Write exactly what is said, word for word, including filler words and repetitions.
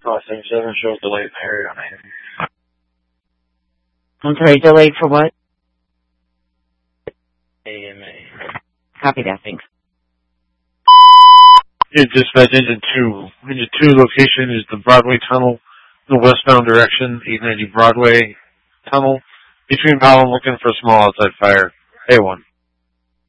Oh, seventy-seven shows delayed in the area on A. I'm sorry, delayed for what? A M A. Copy that, thanks. Yeah, dispatch engine two. Engine two location is the Broadway Tunnel, the westbound direction, eight ninety Broadway Tunnel, between Powell and looking for a small outside fire. A one.